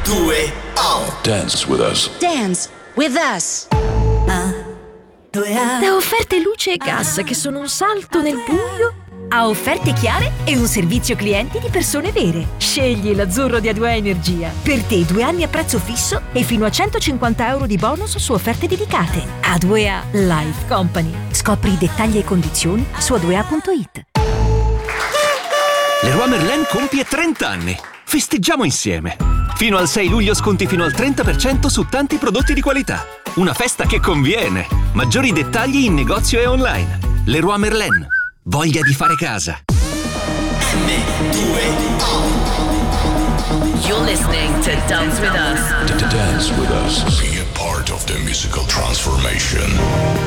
2, 1. Dance with us. Dance with us. Da offerte luce e gas che sono un salto nel buio a offerte chiare e un servizio clienti di persone vere. Scegli l'azzurro di A2A Energia. Per te 2 anni a prezzo fisso e fino a 150 euro di bonus su offerte dedicate. A2A Life Company. Scopri i dettagli e condizioni su a2a.it. Leroy Merlin compie 30 anni. Festeggiamo insieme. Fino al 6 luglio sconti fino al 30% su tanti prodotti di qualità. Una festa che conviene. Maggiori dettagli in negozio e online. Leroy Merlin. Voglia di fare casa. M2O. You're listening to Dance with Us. Dance with us. Be a part of the musical transformation.